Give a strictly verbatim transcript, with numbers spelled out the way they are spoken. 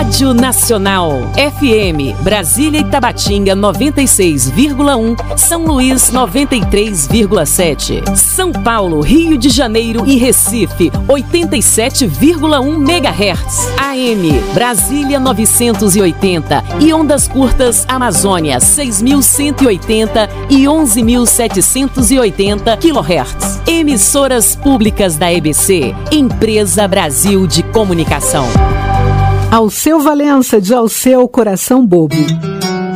Rádio Nacional. F M, Brasília e Tabatinga noventa e seis vírgula um, São Luís noventa e três vírgula sete. São Paulo, Rio de Janeiro e Recife oitenta e sete vírgula um megahertz. A M, Brasília novecentos e oitenta e ondas curtas Amazônia seis mil cento e oitenta e onze mil setecentos e oitenta quilohertz. Emissoras públicas da E B C, Empresa Brasil de Comunicação. Alceu Valença, de Alceu Coração Bobo.